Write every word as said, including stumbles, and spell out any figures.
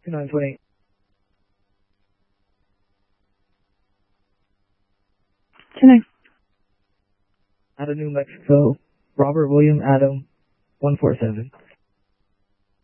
two nine two eight. Connect. Out of New Mexico, Robert William Adam, one four seven.